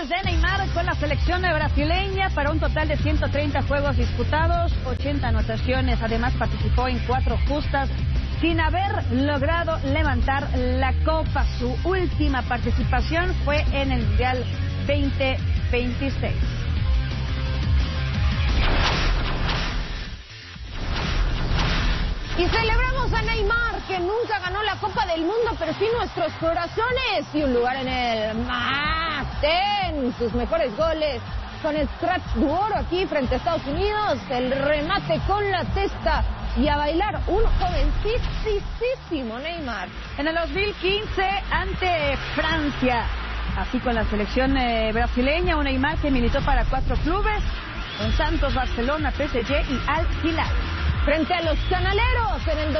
goles de Neymar con la selección brasileña para un total de 130 juegos disputados, 80 anotaciones. Además participó en 4 justas sin haber logrado levantar la copa. Su última participación fue en el Mundial 2026. Y celebramos a Neymar, que nunca ganó la Copa del Mundo, pero sí nuestros corazones, y un lugar en el Max 10, sus mejores goles con el Scratch de oro aquí frente a Estados Unidos, el remate con la testa y a bailar un jovencísimo Neymar. En el 2015 ante Francia, así con la selección brasileña, un Neymar que militó para 4 clubes, con Santos, Barcelona, PSG y Al Hilal. Frente a los Canaleros en el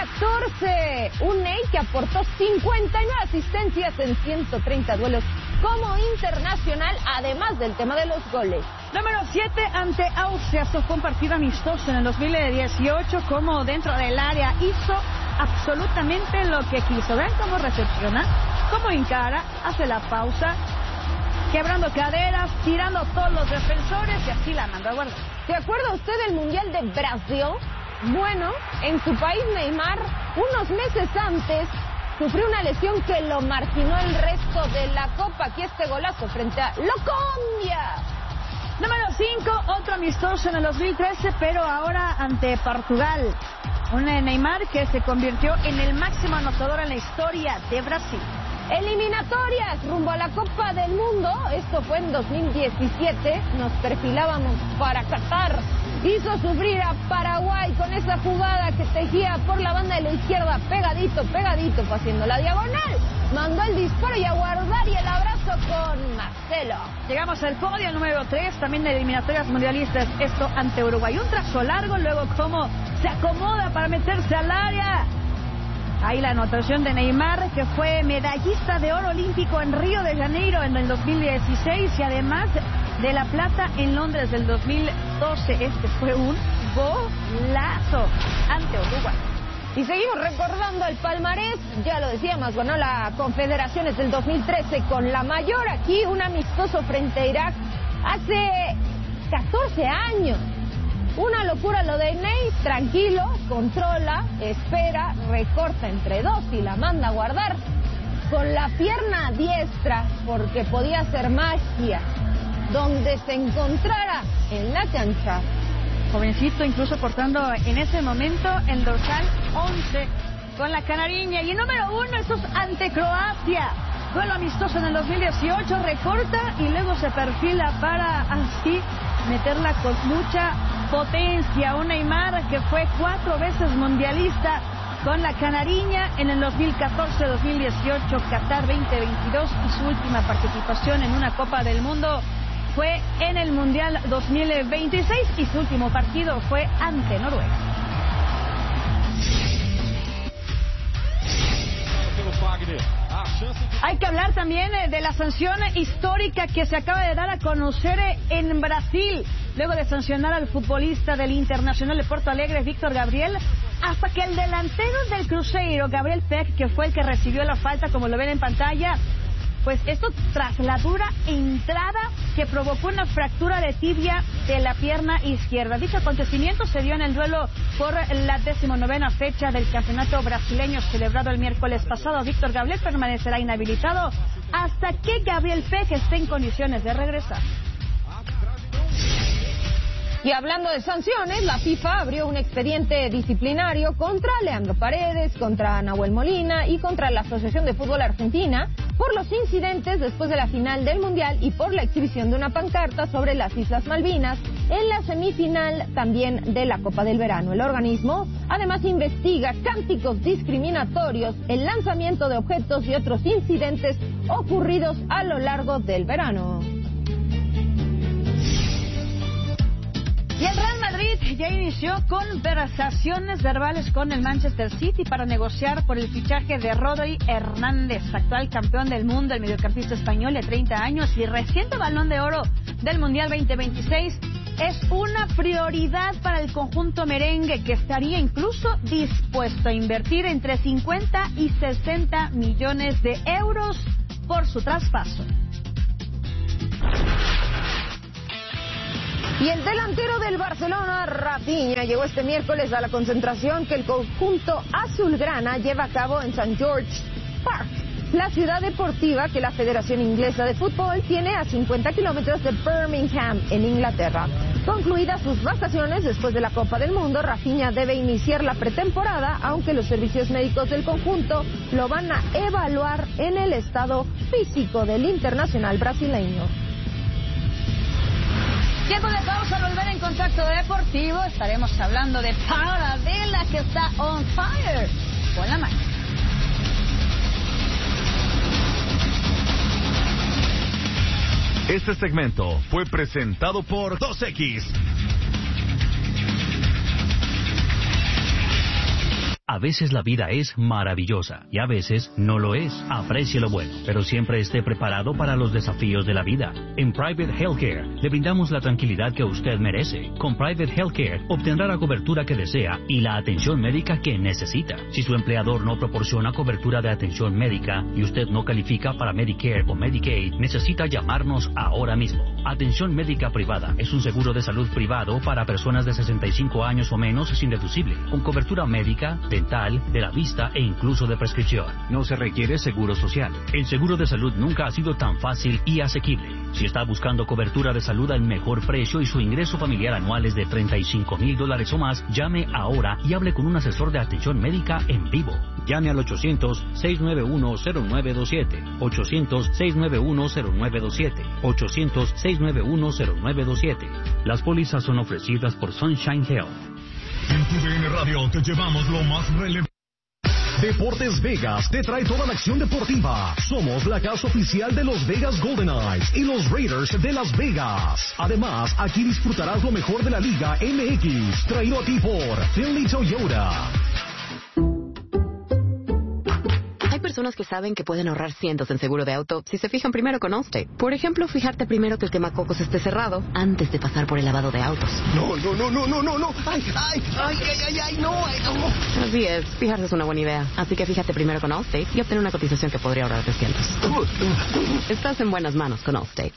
2014, un Ney que aportó 59 asistencias en 130 duelos como internacional, además del tema de los goles. Número 7 ante Austria. Esto fue un partido amistoso en el 2018, como dentro del área hizo absolutamente lo que quiso. Vean cómo recepciona, cómo encara, hace la pausa, quebrando caderas, tirando a todos los defensores y así la manda a guardar. ¿Se acuerda usted del Mundial de Brasil? Bueno, en su país Neymar, unos meses antes, sufrió una lesión que lo marginó el resto de la Copa. Aquí este golazo frente a Locombia. Número 5, otro amistoso en el 2013, pero ahora ante Portugal. Un Neymar que se convirtió en el máximo anotador en la historia de Brasil. Eliminatorias rumbo a la Copa del Mundo, esto fue en 2017, nos perfilábamos para Qatar, hizo sufrir a Paraguay con esa jugada que tejía por la banda de la izquierda, pegadito, fue haciendo la diagonal, mandó el disparo y a guardar y el abrazo con Marcelo. Llegamos al podio, el número 3, también de eliminatorias mundialistas, esto ante Uruguay, un trazo largo, luego cómo se acomoda para meterse al área. Ahí la anotación de Neymar, que fue medallista de oro olímpico en Río de Janeiro en el 2016 y además de la plata en Londres del 2012. Este fue un golazo ante Uruguay. Y seguimos recordando el palmarés, ya lo decíamos, ganó la Confederaciones del 2013 con la mayor aquí, un amistoso frente a Irak hace 14 años. Una locura lo de Ney, tranquilo, controla, espera, recorta entre 2 y la manda a guardar con la pierna diestra, porque podía hacer magia donde se encontrara en la cancha. Jovencito, incluso portando en ese momento el dorsal 11 con la canariña. Y el número 1, eso es ante Croacia. Fue lo amistoso en el 2018, recorta y luego se perfila para así meterla con mucha potencia. Un Neymar que fue 4 veces mundialista con la canariña en el 2014, 2018, Qatar 2022 y su última participación en una Copa del Mundo fue en el Mundial 2026 y su último partido fue ante Noruega. Hay que hablar también de la sanción histórica que se acaba de dar a conocer en Brasil, luego de sancionar al futbolista del Internacional de Porto Alegre, Víctor Gabriel, hasta que el delantero del Cruzeiro, Gabriel Peck, que fue el que recibió la falta, como lo ven en pantalla, pues esto tras la dura entrada que provocó una fractura de tibia de la pierna izquierda. Dicho acontecimiento se dio en el duelo por la 19ª fecha del campeonato brasileño celebrado el miércoles pasado. Víctor Gabriel permanecerá inhabilitado hasta que Gabriel Peck esté en condiciones de regresar. Y hablando de sanciones, la FIFA abrió un expediente disciplinario contra Leandro Paredes, contra Nahuel Molina y contra la Asociación de Fútbol Argentina por los incidentes después de la final del Mundial y por la exhibición de una pancarta sobre las Islas Malvinas en la semifinal también de la Copa del Verano. El organismo además investiga cánticos discriminatorios, el lanzamiento de objetos y otros incidentes ocurridos a lo largo del verano. Y el Real Madrid ya inició conversaciones verbales con el Manchester City para negociar por el fichaje de Rodri Hernández, actual campeón del mundo, el mediocampista español de 30 años y reciente Balón de Oro del Mundial 2026. Es una prioridad para el conjunto merengue, que estaría incluso dispuesto a invertir entre 50 y 60 millones de euros por su traspaso. Y el delantero del Barcelona, Rafinha, llegó este miércoles a la concentración que el conjunto azulgrana lleva a cabo en St. George's Park, la ciudad deportiva que la Federación Inglesa de Fútbol tiene a 50 kilómetros de Birmingham, en Inglaterra. Concluidas sus vacaciones después de la Copa del Mundo, Rafinha debe iniciar la pretemporada, aunque los servicios médicos del conjunto lo van a evaluar en el estado físico del internacional brasileño. Tiempo de pausa, al volver en Contacto Deportivo estaremos hablando de Paula Vela, que está on fire con la mano. Este segmento fue presentado por 2X. A veces la vida es maravillosa y a veces no lo es. Aprecie lo bueno, pero siempre esté preparado para los desafíos de la vida. En Private Healthcare le brindamos la tranquilidad que usted merece. Con Private Healthcare obtendrá la cobertura que desea y la atención médica que necesita. Si su empleador no proporciona cobertura de atención médica y usted no califica para Medicare o Medicaid, necesita llamarnos ahora mismo. Atención médica privada es un seguro de salud privado para personas de 65 años o menos sin deducible, con cobertura médica, dental, de la vista e incluso de prescripción. No se requiere seguro social. El seguro de salud nunca ha sido tan fácil y asequible. Si está buscando cobertura de salud al mejor precio y su ingreso familiar anual es de $35,000 o más, llame ahora y hable con un asesor de atención médica en vivo. Llame al 800-691-0927, 800-691-0927, 800-691-0927. Las pólizas son ofrecidas por Sunshine Health. En TUDN Radio te llevamos lo más relevante. Deportes Vegas te trae toda la acción deportiva. Somos la casa oficial de los Vegas Golden Knights y los Raiders de Las Vegas. Además, aquí disfrutarás lo mejor de la Liga MX, traído a ti por Finley Toyota. Hay personas que saben que pueden ahorrar cientos en seguro de auto si se fijan primero con Allstate. Por ejemplo, fijarte primero que el quemacocos esté cerrado antes de pasar por el lavado de autos. No. Ay, no. Así es, fijarse es una buena idea. Así que fíjate primero con Allstate y obtener una cotización que podría ahorrarte cientos. Estás en buenas manos con Allstate.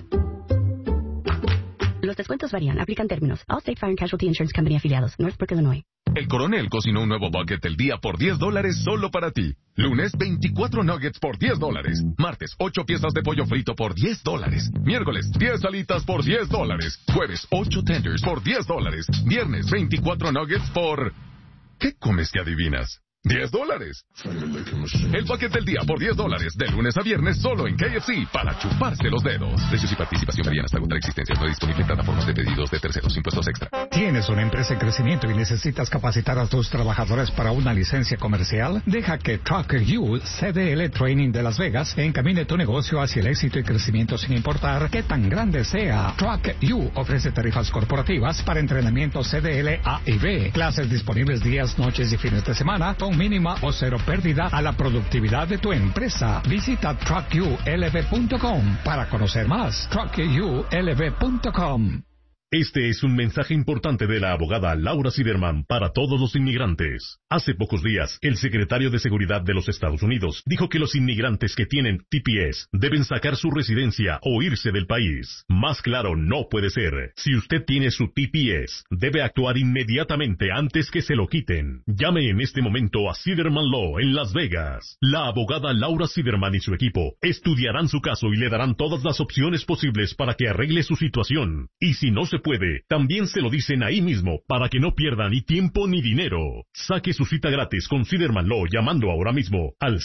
Los descuentos varían. Aplican términos. Allstate Fire and Casualty Insurance Company afiliados. Northbrook, Illinois. El Coronel cocinó un nuevo bucket del día por $10 solo para ti. Lunes, 24 nuggets por $10. Martes, 8 piezas de pollo frito por $10. Miércoles, 10 alitas por $10. Jueves, 8 tenders por $10. Viernes, 24 nuggets por... ¿Qué comes que adivinas? $10. El paquete del día por $10, de lunes a viernes, solo en KFC, para chuparse los dedos. Precios y participación varían hasta agotar existencias. No disponible en plataformas de pedidos de terceros, impuestos extra. ¿Tienes una empresa en crecimiento y necesitas capacitar a tus trabajadores para una licencia comercial? Deja que Truck You CDL Training de Las Vegas encamine tu negocio hacia el éxito y crecimiento sin importar qué tan grande sea. Truck You ofrece tarifas corporativas para entrenamiento CDL A y B, clases disponibles días, noches y fines de semana, con mínima o cero pérdida a la productividad de tu empresa. Visita truckyoulv.com para conocer más. truckyoulv.com. Este es un mensaje importante de la abogada Laura Siderman para todos los inmigrantes. Hace pocos días, el secretario de Seguridad de los Estados Unidos dijo que los inmigrantes que tienen TPS deben sacar su residencia o irse del país. Más claro no puede ser. Si usted tiene su TPS, debe actuar inmediatamente antes que se lo quiten. Llame en este momento a Siderman Law en Las Vegas. La abogada Laura Siderman y su equipo estudiarán su caso y le darán todas las opciones posibles para que arregle su situación. Y si no se puede, también se lo dicen ahí mismo para que no pierda ni tiempo ni dinero. Saque su cita gratis con Siderman Law llamando ahora mismo al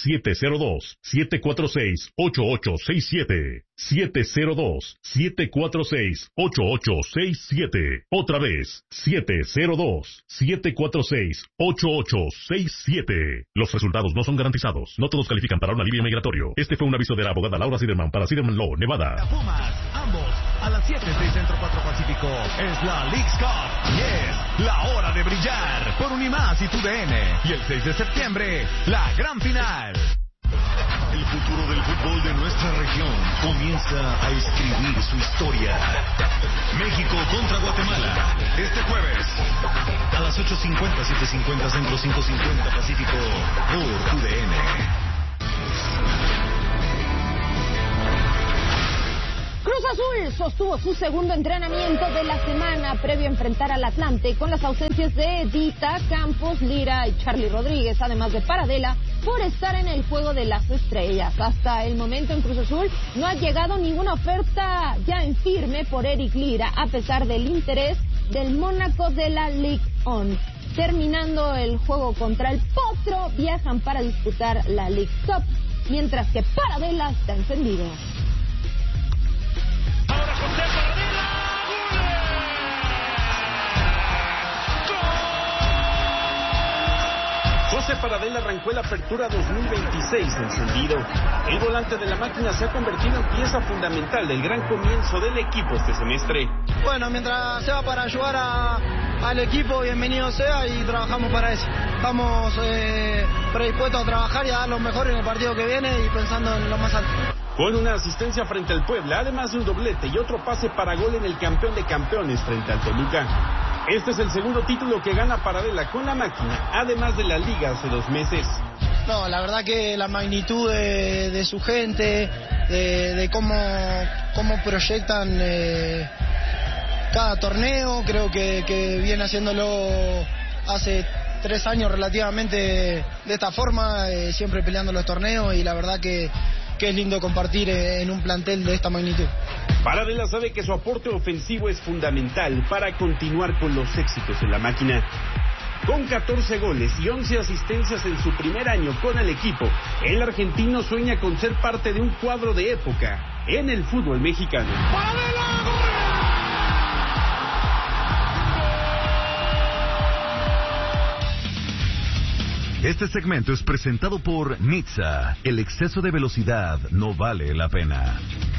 702-746-8867. 702-746-8867. Otra vez, 702-746-8867. Los resultados no son garantizados. No todos califican para un alivio migratorio. Este fue un aviso de la abogada Laura Siderman para Siderman Law, Nevada. Pumas, ambos a las 7, 6 Centro 4 Pacífico. Es la Leagues Cup y es la hora de brillar por Unimás y TUDN. Y el 6 de septiembre, la gran final. El futuro del fútbol de nuestra región comienza a escribir su historia. México contra Guatemala, este jueves, a las 8:50, 7:50 Centro, 5:50 Pacífico, por TUDN. Cruz Azul sostuvo su segundo entrenamiento de la semana previo a enfrentar al Atlante con las ausencias de Dita, Campos, Lira y Charly Rodríguez, además de Paradela, por estar en el juego de las estrellas. Hasta el momento en Cruz Azul no ha llegado ninguna oferta ya en firme por Eric Lira, a pesar del interés del Mónaco de la Ligue 1. Terminando el juego contra el Potro, viajan para disputar la League Cup, mientras que Paradela está encendido. Ahora José Paradela, ¡gol! José Paradela arrancó la apertura 2026 encendido. El volante de la máquina se ha convertido en pieza fundamental del gran comienzo del equipo este semestre. Bueno, mientras sea para ayudar al equipo, bienvenido sea, y trabajamos para eso. Estamos predispuestos a trabajar y a dar lo mejor en el partido que viene y pensando en lo más alto. Con una asistencia frente al Puebla, además de un doblete y otro pase para gol en el campeón de campeones frente al Toluca. Este es el segundo título que gana Paradela con la máquina, además de la Liga hace 2 meses. No, la verdad que la magnitud de su gente, de cómo proyectan cada torneo, creo que viene haciéndolo hace 3 años relativamente de esta forma, siempre peleando los torneos, y la verdad que es lindo compartir en un plantel de esta magnitud. Paradela sabe que su aporte ofensivo es fundamental para continuar con los éxitos en la máquina. Con 14 goles y 11 asistencias en su primer año con el equipo, el argentino sueña con ser parte de un cuadro de época en el fútbol mexicano. Este segmento es presentado por Nizza. El exceso de velocidad no vale la pena.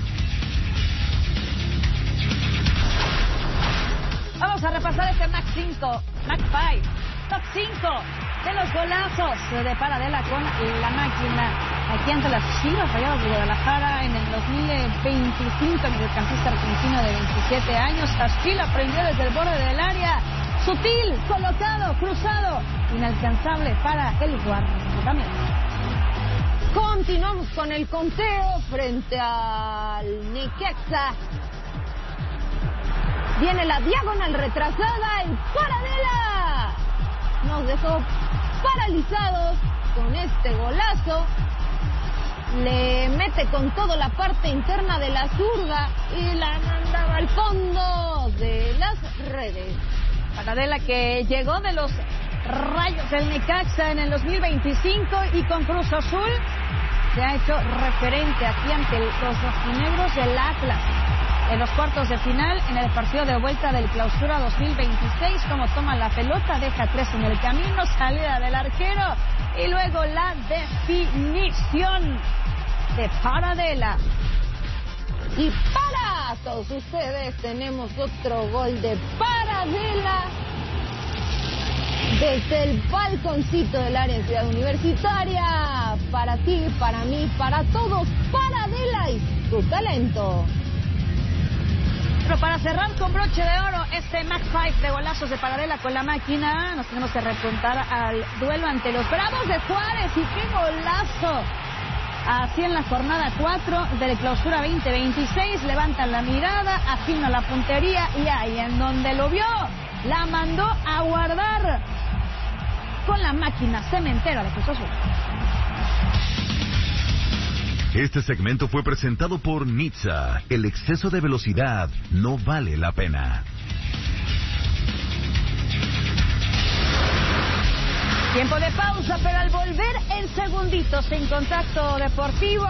Vamos a repasar este Mac 5, Mac 5, top 5 de los golazos de Paradela con la máquina. Aquí ante las Chivas Rayadas de Guadalajara en el 2025, mediocampista argentino de 27 años. Tastil aprendió desde el borde del área. Sutil, colocado, cruzado, inalcanzable para el guardameta. Continuamos con el conteo frente al Necaxa. Viene la diagonal retrasada y Paradela nos dejó paralizados con este golazo. Le mete con todo la parte interna de la zurda y la mandaba al fondo de las redes. Paradela, que llegó de los Rayos del Necaxa en el 2025 y con Cruz Azul se ha hecho referente aquí ante los rojinegros del Atlas en los cuartos de final en el partido de vuelta del Clausura 2026. Como toma la pelota, deja 3 en el camino, salida del arquero y luego la definición de Paradela. Y para todos ustedes tenemos otro gol de Paradela desde el balconcito del área en Ciudad Universitaria. Para ti, para mí, para todos, Paradela y su talento. Pero para cerrar con broche de oro este Mac 5 de golazos de Paradela con la máquina, nos tenemos que repuntar al duelo ante los Bravos de Juárez. Y qué golazo. Así en la jornada 4 de Clausura 2026, levantan la mirada, afina la puntería y ahí en donde lo vio, la mandó a guardar con la máquina cementera de Cruz Azul. Este segmento fue presentado por Nizza. El exceso de velocidad no vale la pena. Tiempo de pausa, pero al volver en segunditos en Contacto Deportivo,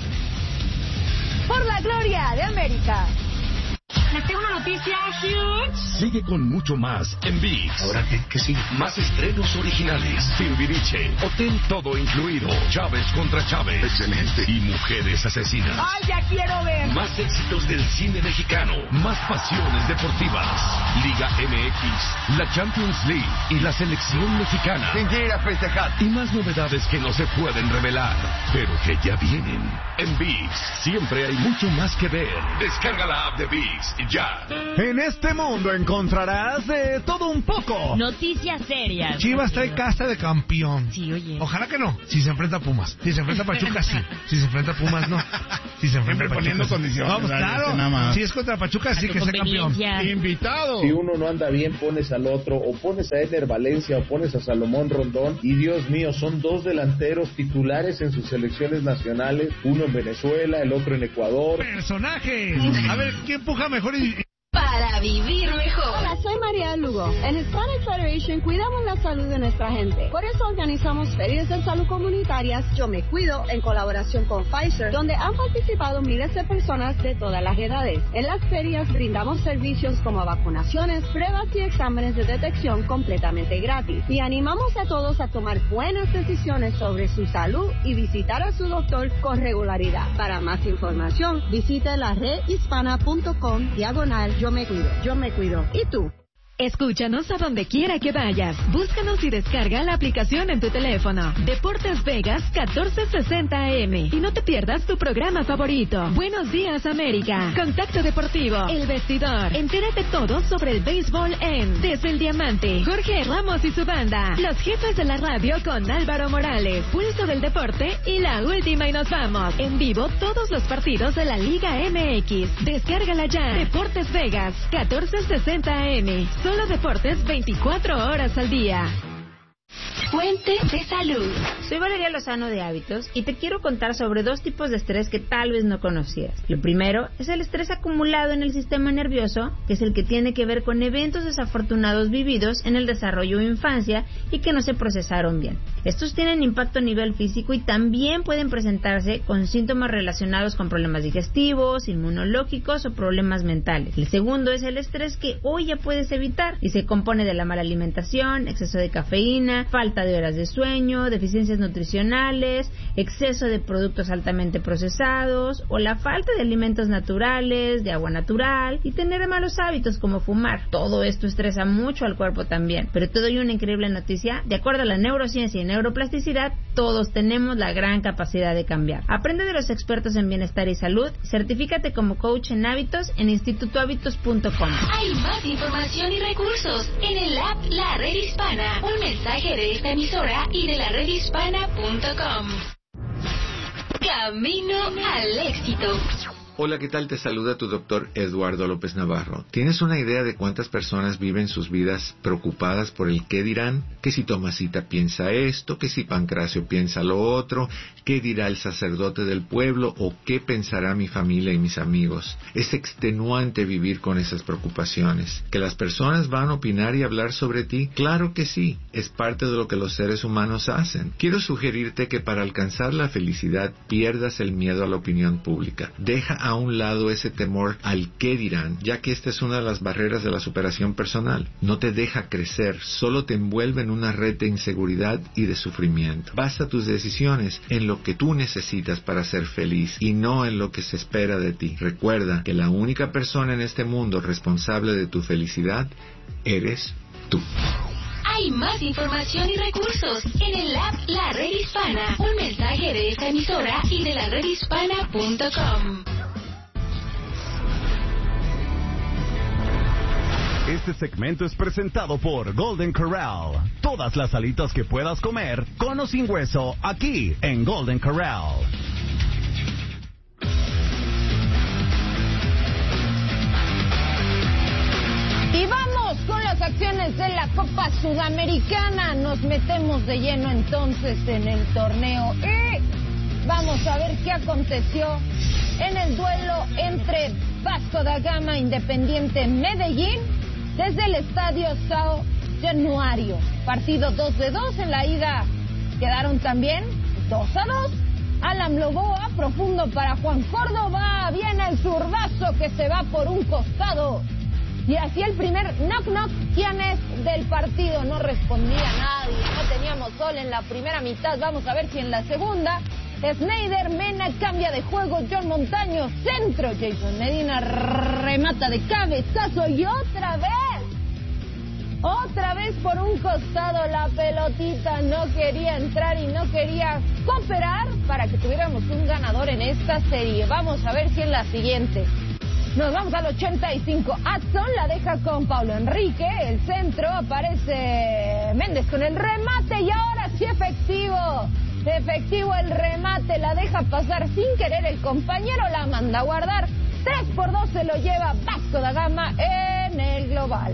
por la gloria de América. Les tengo una noticia huge. Sigue con mucho más en ViX. Ahora que sí, más estrenos originales. Timbiriche, hotel todo incluido. Chávez contra Chávez. Excelente. Y mujeres asesinas. ¡Ay, ya quiero ver! Más éxitos del cine mexicano. Más pasiones deportivas. Liga MX, la Champions League y la selección mexicana. ¿Quién quiere ir a festejar? Y más novedades que no se pueden revelar, pero que ya vienen. En ViX siempre hay mucho más que ver. Descarga la app de ViX ya. En este mundo encontrarás de todo un poco. Noticias serias. Chivas está en casa de campeón. Sí, oye. Ojalá que no. Si se enfrenta a Pumas. Si se enfrenta a Pachuca, sí. Si se enfrenta a Pumas, no. Si se Siempre poniendo condiciones. Vamos, claro. Si es contra Pachuca, sí que sea campeón. Invitado. Si uno no anda bien, pones al otro, o pones a Eder Valencia, o pones a Salomón Rondón, y Dios mío, son dos delanteros titulares en sus selecciones nacionales, uno en Venezuela, el otro en Ecuador. ¡Personajes! A ver, ¿quién empuja mejor para vivir mejor? Hola, soy María Lugo. En Hispanic Federation cuidamos la salud de nuestra gente. Por eso organizamos ferias de salud comunitarias Yo Me Cuido en colaboración con Pfizer, donde han participado miles de personas de todas las edades. En las ferias brindamos servicios como vacunaciones, pruebas y exámenes de detección completamente gratis. Y animamos a todos a tomar buenas decisiones sobre su salud y visitar a su doctor con regularidad. Para más información, visite la redhispana.com/Yo Me Cuido. Yo Me Cuido. ¿Y tú? Escúchanos a donde quiera que vayas. Búscanos y descarga la aplicación en tu teléfono. Deportes Vegas 1460 AM. Y no te pierdas tu programa favorito. Buenos días, América. Contacto Deportivo. El Vestidor. Entérate todo sobre el béisbol en Desde el Diamante. Jorge Ramos y su banda. Los jefes de la radio con Álvaro Morales. Pulso del deporte y la última y nos vamos. En vivo todos los partidos de la Liga MX. Descárgala ya. Deportes Vegas 1460 AM. Solo deportes 24 horas al día. Fuente de salud. Soy Valeria Lozano de Hábitos y te quiero contar sobre dos tipos de estrés que tal vez no conocías. Lo primero es el estrés acumulado en el sistema nervioso, que es el que tiene que ver con eventos desafortunados vividos en el desarrollo o infancia y que no se procesaron bien. Estos tienen impacto a nivel físico y también pueden presentarse con síntomas relacionados con problemas digestivos, inmunológicos o problemas mentales. El segundo es el estrés que hoy ya puedes evitar y se compone de la mala alimentación, exceso de cafeína, falta de horas de sueño, deficiencias nutricionales, exceso de productos altamente procesados o la falta de alimentos naturales, de agua natural y tener malos hábitos como fumar. Todo esto estresa mucho al cuerpo también. Pero te doy una increíble noticia. De acuerdo a la neurociencia y neuroplasticidad, todos tenemos la gran capacidad de cambiar. Aprende de los expertos en bienestar y salud. Certifícate como coach en hábitos en institutohábitos.com. Hay más información y recursos en el app La Red Hispana. Un mensaje de esta emisora y de la redhispana.com. Camino al éxito. Hola, ¿qué tal? Te saluda tu doctor Eduardo López Navarro. ¿Tienes una idea de cuántas personas viven sus vidas preocupadas por el qué dirán? Que si Tomasita piensa esto, que si Pancracio piensa lo otro, qué dirá el sacerdote del pueblo o qué pensará mi familia y mis amigos. Es extenuante vivir con esas preocupaciones. ¿Que las personas van a opinar y hablar sobre ti? Claro que sí, es parte de lo que los seres humanos hacen. Quiero sugerirte que para alcanzar la felicidad pierdas el miedo a la opinión pública. Deja a un lado ese temor al qué dirán, ya que esta es una de las barreras de la superación personal. No te deja crecer, solo te envuelve en una red de inseguridad y de sufrimiento. Basa tus decisiones en lo que tú necesitas para ser feliz y no en lo que se espera de ti. Recuerda que la única persona en este mundo responsable de tu felicidad eres tú. Hay más información y recursos en el app La Red Hispana. Un mensaje de esta emisora y de la redhispana.com. Este segmento es presentado por Golden Corral. Todas las alitas que puedas comer, con o sin hueso, aquí en Golden Corral. Y vamos con las acciones de la Copa Sudamericana. Nos metemos de lleno entonces en el torneo y vamos a ver qué aconteció en el duelo entre Vasco da Gama e Independiente Medellín desde el estadio São Januário. Partido 2-2, en la ida quedaron también 2-2. Alan Loboa, profundo para Juan Córdoba, viene el zurdazo que se va por un costado. Y así el primer knock-knock, ¿quién es del partido? No respondía nadie, no teníamos gol en la primera mitad, vamos a ver si en la segunda. Snyder Mena cambia de juego, John Montaño, centro, Jason Medina remata de cabezazo y otra vez por un costado la pelotita no quería entrar y no quería cooperar para que tuviéramos un ganador en esta serie. Vamos a ver si en la siguiente. Nos vamos al 85. Adson la deja con Paulo Enrique. El centro, aparece Méndez con el remate y ahora sí efectivo. efectivo el remate, la deja pasar sin querer, el compañero la manda a guardar. 3-2 se lo lleva Vasco da Gama en el global.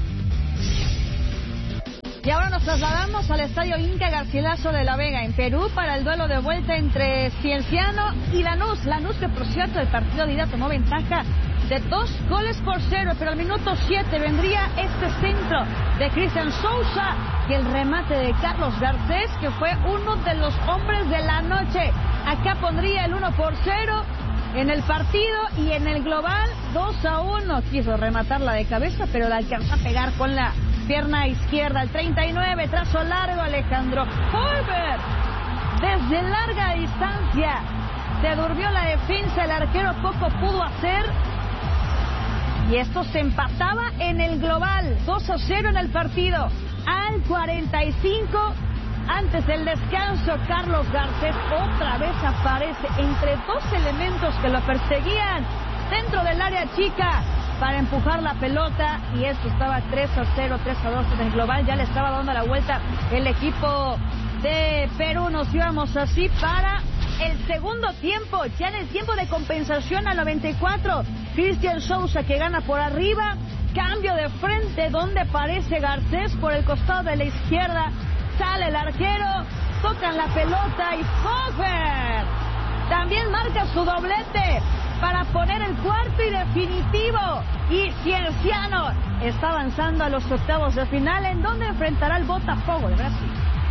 Y ahora nos trasladamos al estadio Inca Garcilaso de la Vega, en Perú, para el duelo de vuelta entre Cienciano y Lanús. Lanús, que por cierto, el partido de ida tomó ventaja de 2-0, pero al minuto 7 vendría este centro de Cristian Sousa y el remate de Carlos Garcés, que fue uno de los hombres de la noche. Acá pondría el 1-0 en el partido, y en el global 2-1. Quiso rematarla de cabeza, pero la alcanzó a pegar con la pierna izquierda. Al 39, trazo largo, Alejandro Holberg, desde larga distancia se durmió la defensa, el arquero poco pudo hacer, y esto se empataba en el global. 2-0 en el partido. Al 45, antes del descanso, Carlos Garcés otra vez aparece entre dos elementos que lo perseguían dentro del área chica para empujar la pelota, y esto estaba 3-0, 3-2 en el global. Ya le estaba dando la vuelta el equipo de Perú. Nos íbamos así para el segundo tiempo, ya en el tiempo de compensación al 94. Cristian Sousa, que gana por arriba, cambio de frente donde aparece Garcés por el costado de la izquierda, sale el arquero, tocan la pelota y Fogger también marca su doblete para poner el cuarto y definitivo. Y Cienciano está avanzando a los octavos de final, en donde enfrentará al Botafogo de Brasil.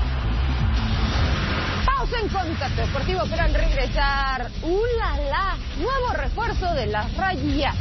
Pausa en Contacto Deportivo, pero al regresar, ¡ulala! Nuevo refuerzo de las Rayadas.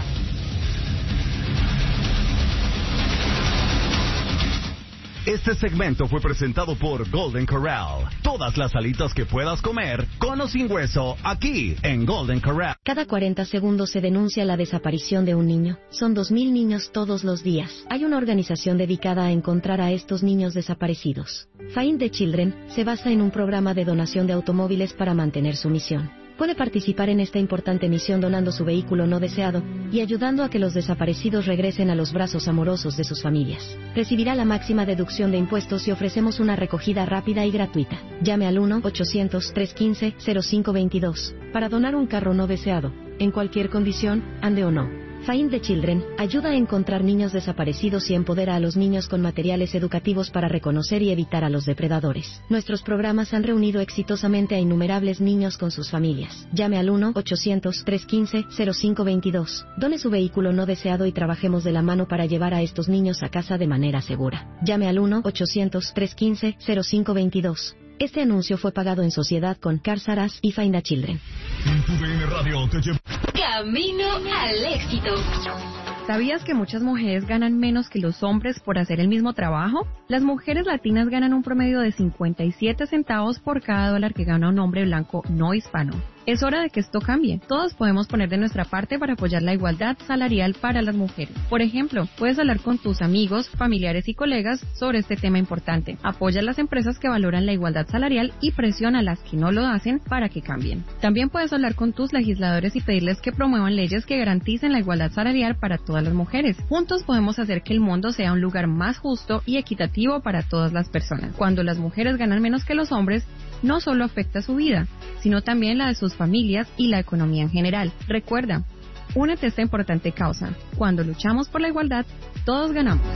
Este segmento fue presentado por Golden Corral. Todas las alitas que puedas comer, con o sin hueso, aquí en Golden Corral. Cada 40 segundos se denuncia la desaparición de un niño. Son 2,000 niños todos los días. Hay una organización dedicada a encontrar a estos niños desaparecidos. Find the Children se basa en un programa de donación de automóviles para mantener su misión. Puede participar en esta importante misión donando su vehículo no deseado y ayudando a que los desaparecidos regresen a los brazos amorosos de sus familias. Recibirá la máxima deducción de impuestos y ofrecemos una recogida rápida y gratuita. Llame al 1-800-315-0522 para donar un carro no deseado, en cualquier condición, ande o no. Find the Children ayuda a encontrar niños desaparecidos y empodera a los niños con materiales educativos para reconocer y evitar a los depredadores. Nuestros programas han reunido exitosamente a innumerables niños con sus familias. Llame al 1-800-315-0522. Done su vehículo no deseado y trabajemos de la mano para llevar a estos niños a casa de manera segura. Llame al 1-800-315-0522. Este anuncio fue pagado en sociedad con Cars R Us y Find the Children. Camino al éxito. ¿Sabías que muchas mujeres ganan menos que los hombres por hacer el mismo trabajo? Las mujeres latinas ganan un promedio de 57 centavos por cada dólar que gana un hombre blanco no hispano. Es hora de que esto cambie. Todos podemos poner de nuestra parte para apoyar la igualdad salarial para las mujeres. Por ejemplo, puedes hablar con tus amigos, familiares y colegas sobre este tema importante. Apoya a las empresas que valoran la igualdad salarial y presiona a las que no lo hacen para que cambien. También puedes hablar con tus legisladores y pedirles que promuevan leyes que garanticen la igualdad salarial para todas las mujeres. Juntos podemos hacer que el mundo sea un lugar más justo y equitativo para todas las personas. Cuando las mujeres ganan menos que los hombres, no solo afecta su vida, sino también la de sus familias y la economía en general. Recuerda, únete a esta importante causa. Cuando luchamos por la igualdad, todos ganamos.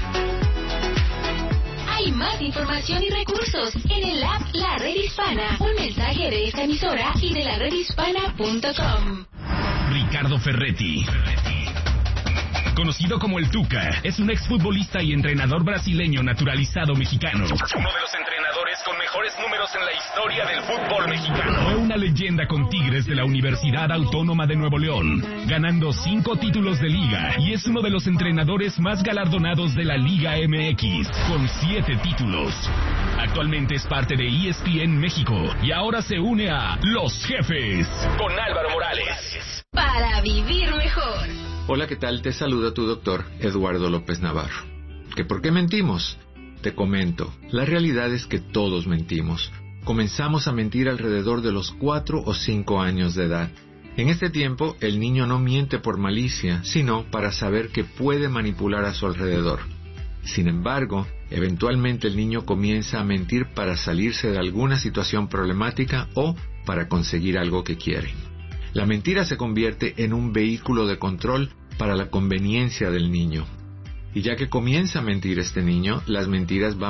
Hay más información y recursos en el app La Red Hispana. Un mensaje de esta emisora y de la redhispana.com. Ricardo Ferretti, conocido como el Tuca, es un exfutbolista y entrenador brasileño naturalizado mexicano. Uno de los entrenadores con mejores números en la historia del fútbol mexicano. Fue una leyenda con Tigres de la Universidad Autónoma de Nuevo León, ganando 5 títulos de liga, y es uno de los entrenadores más galardonados de la Liga MX, con 7 títulos. Actualmente es parte de ESPN México y ahora se une a Los Jefes con Álvaro Morales. Para vivir mejor. Hola, ¿qué tal? Te saluda tu doctor Eduardo López Navarro. ¿Que por qué mentimos? Te comento, la realidad es que todos mentimos. Comenzamos a mentir alrededor de los 4 o 5 años de edad. En este tiempo, el niño no miente por malicia, sino para saber que puede manipular a su alrededor. Sin embargo, Eventualmente el niño comienza a mentir para salirse de alguna situación problemática o para conseguir algo que quiere. La mentira se convierte en un vehículo de control para la conveniencia del niño. Y ya que comienza a mentir este niño, las mentiras van